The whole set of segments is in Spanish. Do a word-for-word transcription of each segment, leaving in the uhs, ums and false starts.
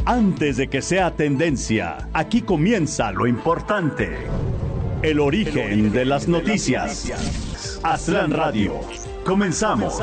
Antes de que sea tendencia, aquí comienza lo importante. El origen, El origen de las noticias. De las noticias. Aztlán Radio. Comenzamos.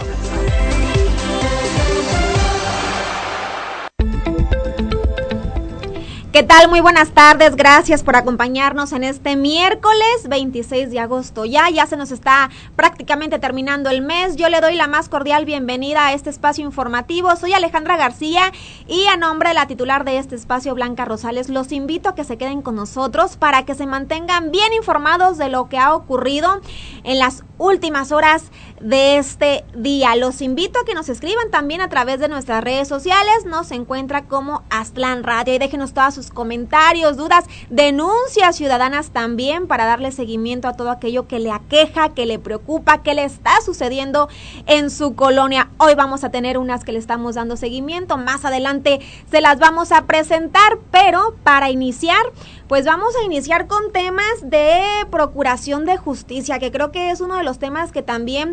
¿Qué tal? Muy buenas tardes, gracias por acompañarnos en este miércoles veintiséis de agosto. Ya, ya se nos está prácticamente terminando el mes. Yo le doy la más cordial bienvenida a este espacio informativo. Soy Alejandra García y a nombre de la titular de este espacio, Blanca Rosales, los invito a que se queden con nosotros para que se mantengan bien informados de lo que ha ocurrido en las últimas horas de este día. Los invito a que nos escriban también a través de nuestras redes sociales. Nos encuentra como Aztlán Radio y déjenos todas sus comentarios, dudas, denuncias ciudadanas también para darle seguimiento a todo aquello que le aqueja, que le preocupa, que le está sucediendo en su colonia. Hoy vamos a tener unas que le estamos dando seguimiento, más adelante se las vamos a presentar, pero para iniciar, pues vamos a iniciar con temas de procuración de justicia, que creo que es uno de los temas que también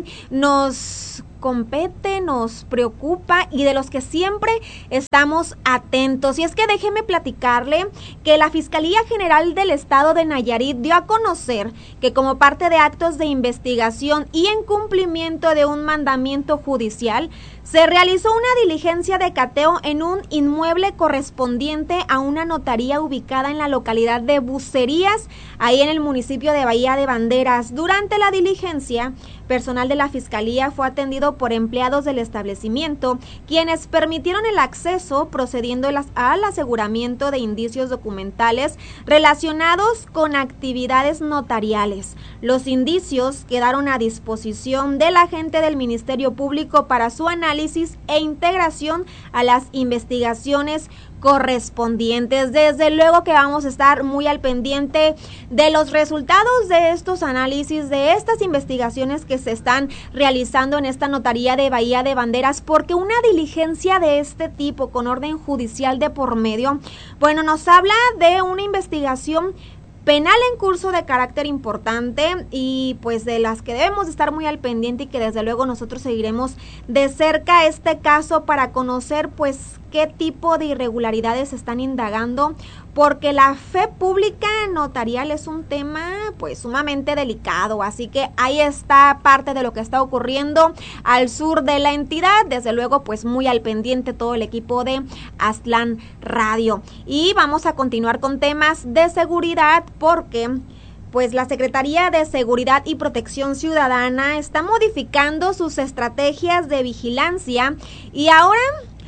nos compete, nos preocupa y de los que siempre estamos atentos. Y es que déjeme platicarle que la Fiscalía General del Estado de Nayarit dio a conocer que como parte de actos de investigación y en cumplimiento de un mandamiento judicial, se realizó una diligencia de cateo en un inmueble correspondiente a una notaría ubicada en la localidad de Bucerías, ahí en el municipio de Bahía de Banderas. Durante la diligencia, personal de la Fiscalía fue atendido por empleados del establecimiento, quienes permitieron el acceso procediendo al aseguramiento de indicios documentales relacionados con actividades notariales. Los indicios quedaron a disposición del agente del Ministerio Público para su análisis e integración a las investigaciones correspondientes. Desde luego que vamos a estar muy al pendiente de los resultados de estos análisis, de estas investigaciones que se están realizando en esta notaría de Bahía de Banderas, porque una diligencia de este tipo con orden judicial de por medio, bueno, nos habla de una investigación penal en curso de carácter importante y pues de las que debemos estar muy al pendiente y que desde luego nosotros seguiremos de cerca este caso para conocer pues qué tipo de irregularidades se están indagando, porque la fe pública notarial es un tema pues sumamente delicado, así que ahí está parte de lo que está ocurriendo al sur de la entidad, desde luego pues muy al pendiente todo el equipo de Aztlán Radio. Y vamos a continuar con temas de seguridad porque pues la Secretaría de Seguridad y Protección Ciudadana está modificando sus estrategias de vigilancia y ahora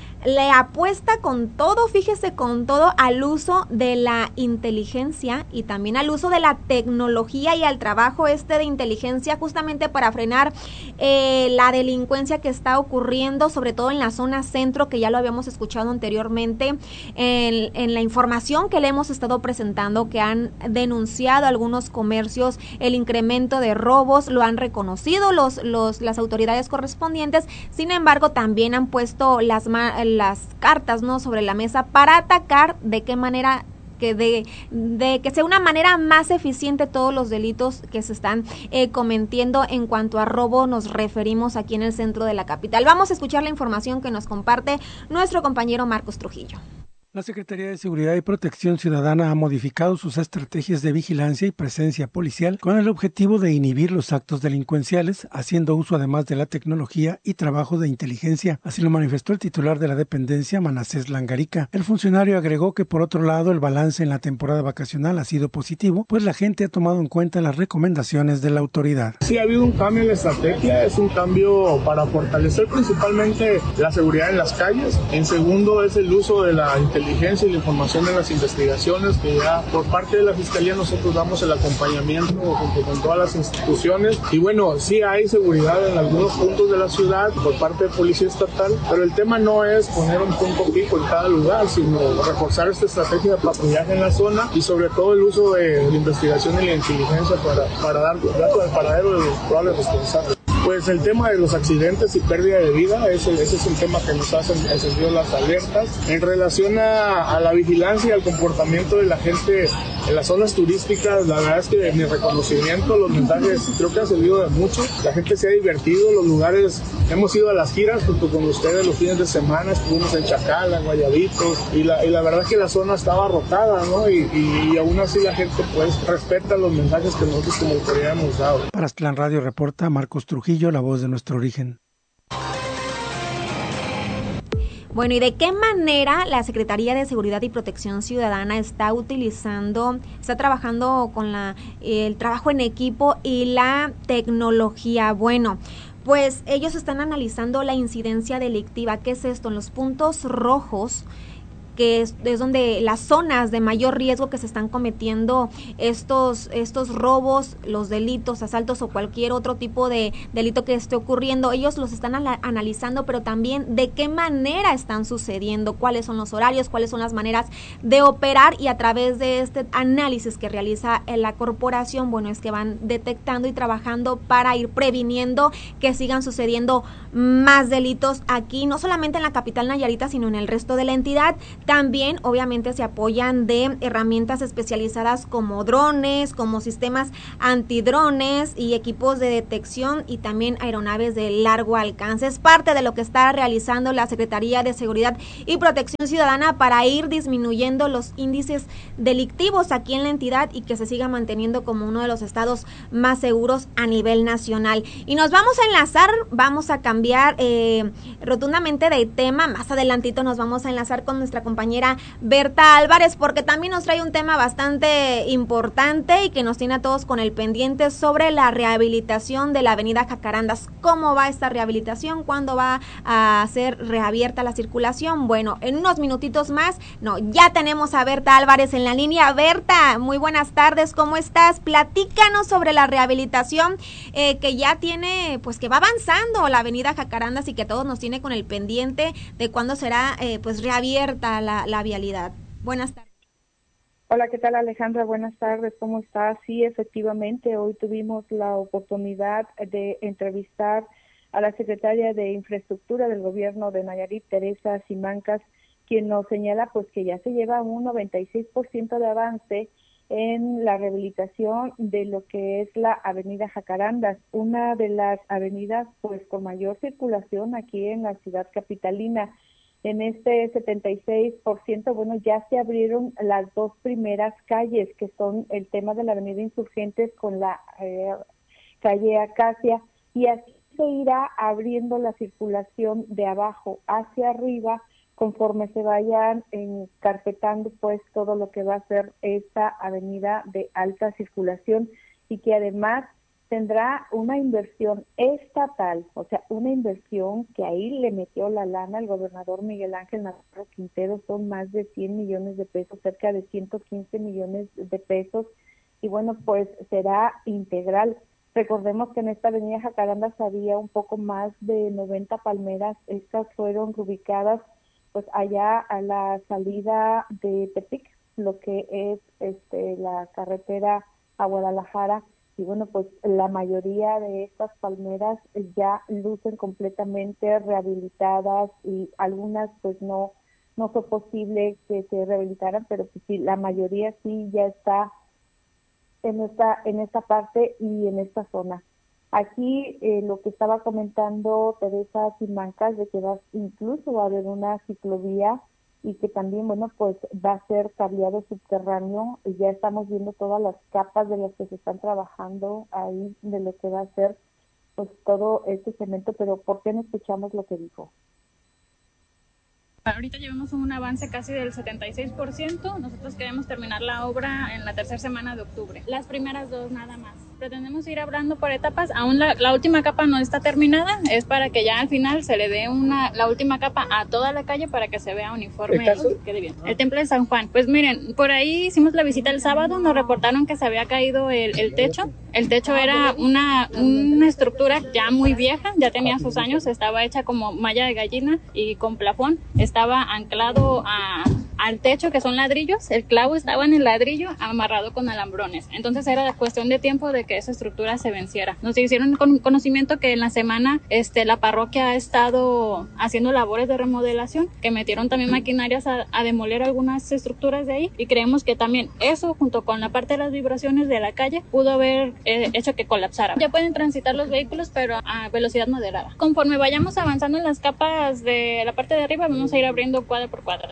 le apuesta con todo, fíjese, con todo al uso de la inteligencia y también al uso de la tecnología y al trabajo este de inteligencia justamente para frenar eh, la delincuencia que está ocurriendo, sobre todo en la zona centro, que ya lo habíamos escuchado anteriormente en, en la información que le hemos estado presentando, que han denunciado algunos comercios el incremento de robos, lo han reconocido los, los, las autoridades correspondientes, sin embargo también han puesto las las cartas, ¿no?, sobre la mesa para atacar de qué manera que de, de que sea una manera más eficiente todos los delitos que se están eh, cometiendo. En cuanto a robo nos referimos aquí en el centro de la capital. Vamos a escuchar la información que nos comparte nuestro compañero Marcos Trujillo. La Secretaría de Seguridad y Protección Ciudadana ha modificado sus estrategias de vigilancia y presencia policial con el objetivo de inhibir los actos delincuenciales, haciendo uso además de la tecnología y trabajo de inteligencia. Así lo manifestó el titular de la dependencia, Manasés Langarica. El funcionario agregó que por otro lado el balance en la temporada vacacional ha sido positivo, pues la gente ha tomado en cuenta las recomendaciones de la autoridad. Sí, ha habido un cambio en la estrategia, es un cambio para fortalecer principalmente la seguridad en las calles. En segundo es el uso de la inteligencia inteligencia y la información de las investigaciones, que ya por parte de la Fiscalía nosotros damos el acompañamiento junto con todas las instituciones. Y bueno, sí hay seguridad en algunos puntos de la ciudad por parte de Policía Estatal, pero el tema no es poner un punto fijo en cada lugar, sino reforzar esta estrategia de patrullaje en la zona y sobre todo el uso de la investigación y la inteligencia para, para dar datos al paradero de los probables responsables. pues el tema de los accidentes y pérdida de vida, ese, ese es un tema que nos hacen encendido las alertas. En relación a, a la vigilancia y al comportamiento de la gente en las zonas turísticas, la verdad es que mi reconocimiento, los mensajes creo que ha servido de mucho. La gente se ha divertido, los lugares, hemos ido a las giras junto con ustedes los fines de semana, estuvimos en Chacala, en Guayabitos, y la, y la verdad que la zona estaba rotada, ¿no? Y, y, y aún así la gente pues respeta los mensajes que nosotros como autoridad hemos dado. Para Aztlán Radio reporta Marcos Trujillo, la voz de nuestro origen. Bueno, ¿y de qué manera la Secretaría de Seguridad y Protección Ciudadana está utilizando, está trabajando con la, el trabajo en equipo y la tecnología? Bueno, pues ellos están analizando la incidencia delictiva. ¿Qué es esto? En los puntos rojos, que es, es donde las zonas de mayor riesgo que se están cometiendo estos estos robos, los delitos, asaltos o cualquier otro tipo de delito que esté ocurriendo, ellos los están ala- analizando, pero también de qué manera están sucediendo, cuáles son los horarios, cuáles son las maneras de operar, y a través de este análisis que realiza la corporación, bueno, es que van detectando y trabajando para ir previniendo que sigan sucediendo más delitos aquí, no solamente en la capital Nayarita, sino en el resto de la entidad. También, obviamente, se apoyan de herramientas especializadas como drones, como sistemas antidrones y equipos de detección, y también aeronaves de largo alcance. Es parte de lo que está realizando la Secretaría de Seguridad y Protección Ciudadana para ir disminuyendo los índices delictivos aquí en la entidad y que se siga manteniendo como uno de los estados más seguros a nivel nacional. Y nos vamos a enlazar, vamos a cambiar eh, rotundamente de tema. Más adelantito nos vamos a enlazar con nuestra compañera compañera Berta Álvarez, porque también nos trae un tema bastante importante y que nos tiene a todos con el pendiente sobre la rehabilitación de la avenida Jacarandas. ¿Cómo va esta rehabilitación? ¿Cuándo va a ser reabierta la circulación? Bueno, en unos minutitos más, no, ya tenemos a Berta Álvarez en la línea. Berta, muy buenas tardes, ¿cómo estás? Platícanos sobre la rehabilitación eh, que ya tiene, pues que va avanzando la avenida Jacarandas y que todos nos tiene con el pendiente de cuándo será eh, pues reabierta la La, la vialidad. Buenas tardes. Hola, ¿qué tal, Alejandra? Buenas tardes, ¿cómo estás? Sí, efectivamente, hoy tuvimos la oportunidad de entrevistar a la secretaria de Infraestructura del gobierno de Nayarit, Teresa Simancas, quien nos señala pues que ya se lleva un noventa y seis por ciento de avance en la rehabilitación de lo que es la avenida Jacarandas, una de las avenidas pues con mayor circulación aquí en la ciudad capitalina. En este setenta y seis por ciento, bueno, ya se abrieron las dos primeras calles, que son el tema de la avenida Insurgentes con la eh, calle Acacia, y así se irá abriendo la circulación de abajo hacia arriba conforme se vayan encarpetando pues todo lo que va a ser esta avenida de alta circulación, y que además tendrá una inversión estatal, o sea, una inversión que ahí le metió la lana el gobernador Miguel Ángel Navarro Quintero, son más de cien millones de pesos, cerca de ciento quince millones de pesos, y bueno, pues será integral. Recordemos que en esta avenida Jacarandas había un poco más de noventa palmeras, estas fueron ubicadas pues allá a la salida de Tepic, lo que es este la carretera a Guadalajara. Y bueno, pues la mayoría de estas palmeras ya lucen completamente rehabilitadas, y algunas pues no no fue posible que se rehabilitaran, pero pues sí, la mayoría sí ya está en esta en esta parte y en esta zona. Aquí eh, lo que estaba comentando Teresa Simancas, de que va incluso va a haber una ciclovía y que también, bueno, pues va a ser cableado subterráneo. Ya estamos viendo todas las capas de las que se están trabajando ahí, de lo que va a ser pues todo este cemento, pero ¿por qué no escuchamos lo que dijo? Ahorita llevamos un avance casi del setenta y seis por ciento. Nosotros queremos terminar la obra en la tercera semana de octubre. Las primeras dos nada más. Pretendemos ir abriendo por etapas. Aún la, la última capa no está terminada. Es para que ya al final se le dé una la última capa a toda la calle para que se vea uniforme y quede bien. El Templo de San Juan. Pues miren, por ahí hicimos la visita el sábado. Nos reportaron que se había caído el, el techo. El techo era una, una estructura ya muy vieja. Ya tenía sus años. Estaba hecha como malla de gallina y con plafón. Estaba anclado a al techo, que son ladrillos, el clavo estaba en el ladrillo amarrado con alambrones. Entonces era cuestión de tiempo de que esa estructura se venciera. Nos hicieron con conocimiento que en la semana este, la parroquia ha estado haciendo labores de remodelación, que metieron también maquinarias a, a demoler algunas estructuras de ahí, y creemos que también eso, junto con la parte de las vibraciones de la calle, pudo haber eh, hecho que colapsara. Ya pueden transitar los vehículos, pero a velocidad moderada. Conforme vayamos avanzando en las capas de la parte de arriba, vamos a ir abriendo cuadra por cuadra.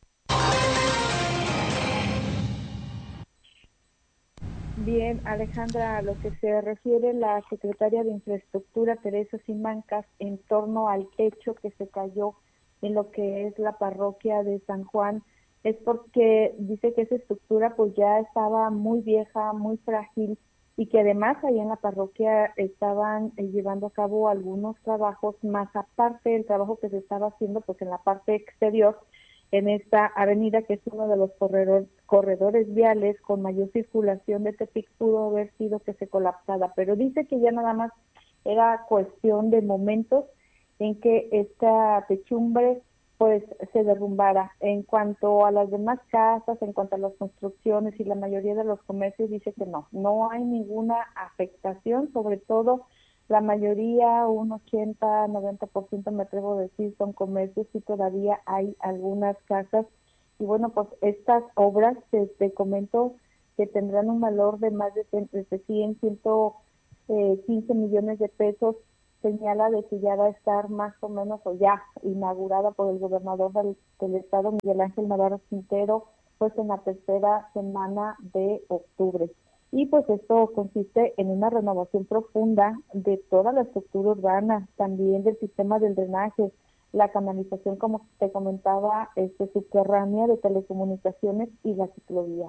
Bien, Alejandra, a lo que se refiere la secretaria de Infraestructura, Teresa Simancas, en torno al techo que se cayó en lo que es la parroquia de San Juan, es porque dice que esa estructura pues ya estaba muy vieja, muy frágil, y que además ahí en la parroquia estaban eh, llevando a cabo algunos trabajos, más aparte del trabajo que se estaba haciendo pues en la parte exterior, en esta avenida, que es uno de los corredor, corredores viales con mayor circulación de Tepic, pudo haber sido que se colapsara, pero dice que ya nada más era cuestión de momentos en que esta techumbre pues se derrumbara. En cuanto a las demás casas, en cuanto a las construcciones y la mayoría de los comercios, dice que no, no hay ninguna afectación, sobre todo la mayoría, un ochenta, noventa por ciento me atrevo a decir, son comercios, y todavía hay algunas casas. Y bueno, pues estas obras, te, te comento, que tendrán un valor de más de cien, ciento quince millones de pesos, señala de que ya va a estar más o menos, o ya inaugurada por el gobernador del, del estado, Miguel Ángel Navarro Quintero, pues en la tercera semana de octubre. Y pues esto consiste en una renovación profunda de toda la estructura urbana, también del sistema del drenaje, la canalización, como te comentaba, este, subterránea, de telecomunicaciones y la ciclovía.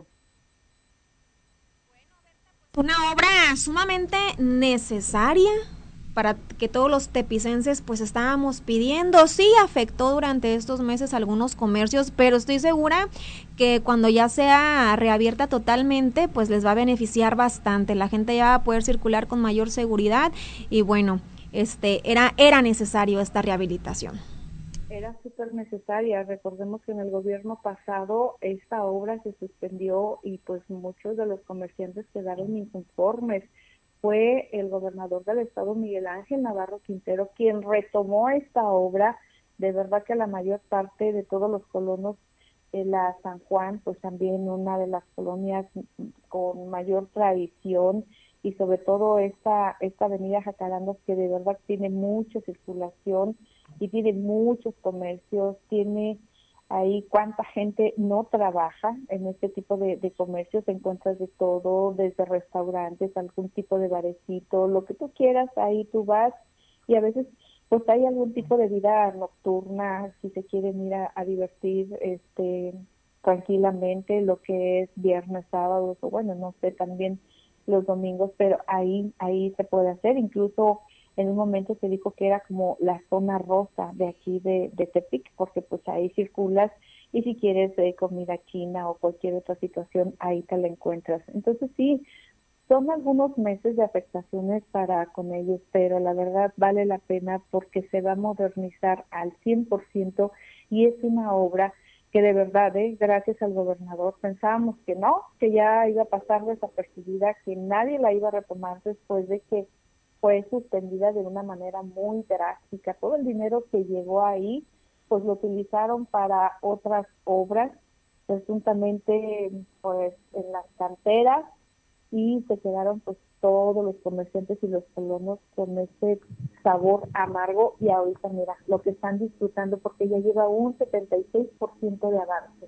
Una obra sumamente necesaria para que todos los tepicenses pues estábamos pidiendo. Sí afectó durante estos meses algunos comercios, pero estoy segura que cuando ya sea reabierta totalmente pues les va a beneficiar bastante. La gente ya va a poder circular con mayor seguridad y bueno, este era era necesario esta rehabilitación. Era súper necesaria. Recordemos que en el gobierno pasado esta obra se suspendió y pues muchos de los comerciantes quedaron inconformes. Fue el gobernador del estado, Miguel Ángel Navarro Quintero, quien retomó esta obra. De verdad que la mayor parte de todos los colonos de la San Juan, pues también una de las colonias con mayor tradición, y sobre todo esta esta avenida Jacarandas, que de verdad tiene mucha circulación y tiene muchos comercios, tiene ahí cuánta gente no trabaja en este tipo de, de comercios. Encuentras de todo, desde restaurantes, algún tipo de barecito, lo que tú quieras, ahí tú vas, y a veces pues hay algún tipo de vida nocturna, si se quieren ir a, a divertir este tranquilamente, lo que es viernes, sábados, o bueno, no sé, también los domingos, pero ahí ahí se puede hacer. Incluso en un momento se dijo que era como la zona rosa de aquí de, de Tepic, porque pues ahí circulas y si quieres eh, comida china o cualquier otra situación, ahí te la encuentras. Entonces sí, son algunos meses de afectaciones para con ellos, pero la verdad vale la pena porque se va a modernizar al cien por ciento y es una obra que de verdad, eh, gracias al gobernador, pensábamos que no, que ya iba a pasar desapercibida, que nadie la iba a retomar después de que fue suspendida de una manera muy drástica. Todo el dinero que llegó ahí, pues lo utilizaron para otras obras, presuntamente pues en las canteras, y se quedaron pues todos los comerciantes y los colonos con ese sabor amargo, y ahorita mira lo que están disfrutando porque ya lleva un setenta y seis por ciento de avance.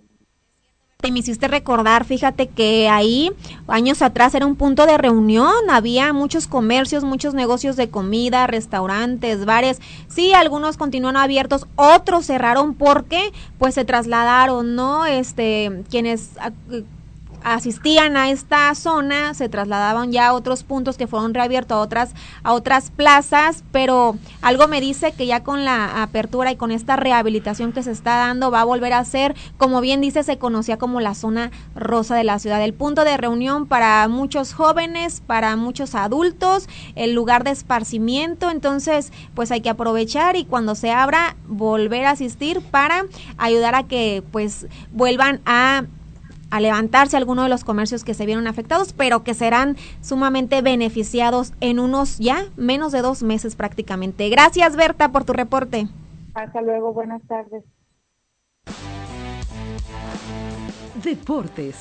Te me hiciste recordar, fíjate que ahí años atrás era un punto de reunión, había muchos comercios, muchos negocios de comida, restaurantes, bares. Sí, algunos continúan abiertos, otros cerraron porque pues se trasladaron, ¿no? Este, quienes asistían a esta zona se trasladaban ya a otros puntos que fueron reabiertos a otras a otras plazas, pero algo me dice que ya con la apertura y con esta rehabilitación que se está dando va a volver a ser, como bien dice, se conocía como la zona rosa de la ciudad, el punto de reunión para muchos jóvenes, para muchos adultos, el lugar de esparcimiento. Entonces pues hay que aprovechar y cuando se abra volver a asistir para ayudar a que pues vuelvan a a levantarse algunos de los comercios que se vieron afectados, pero que serán sumamente beneficiados en unos ya menos de dos meses prácticamente. Gracias, Berta, por tu reporte. Hasta luego, buenas tardes. Deportes.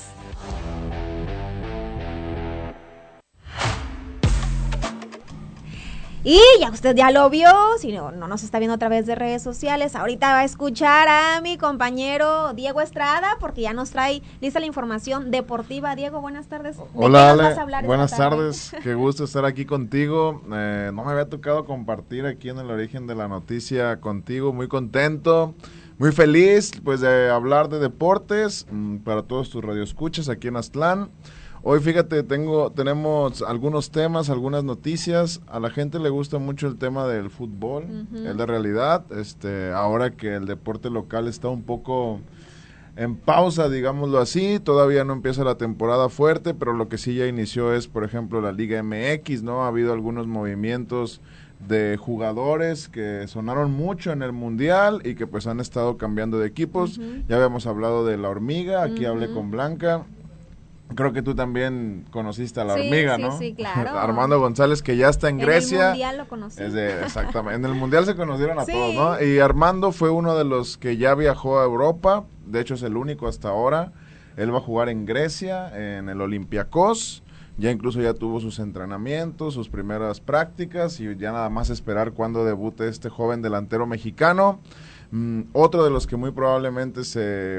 Y ya usted ya lo vio, si no, no nos está viendo a través de redes sociales, ahorita va a escuchar a mi compañero Diego Estrada, porque ya nos trae lista la información deportiva. Diego, buenas tardes. Hola, Ale, buenas tardes, qué gusto estar aquí contigo. Eh, no me había tocado compartir aquí en el origen de la noticia contigo, muy contento, muy feliz pues de hablar de deportes mmm, para todos tus radioescuchas aquí en Aztlán. Hoy fíjate, tengo, tenemos algunos temas, algunas noticias. A la gente le gusta mucho el tema del fútbol, uh-huh. el de realidad. Este, ahora que el deporte local está un poco en pausa, digámoslo así, todavía no empieza la temporada fuerte, pero lo que sí ya inició es, por ejemplo, la Liga M X, ¿no? Ha habido algunos movimientos de jugadores que sonaron mucho en el Mundial y que pues han estado cambiando de equipos. Uh-huh. Ya habíamos hablado de la Hormiga, aquí uh-huh. hablé con Blanca. Creo que tú también conociste a la sí, Hormiga, sí, ¿no? Sí, claro. Armando González, que ya está en, en Grecia. En el Mundial lo conocí. Es de, exactamente, en el Mundial se conocieron a sí. todos, ¿no? Y Armando fue uno de los que ya viajó a Europa, de hecho es el único hasta ahora. Él va a jugar en Grecia, en el Olympiacos, ya incluso ya tuvo sus entrenamientos, sus primeras prácticas, y ya nada más esperar cuando debute este joven delantero mexicano. Mm, otro de los que muy probablemente se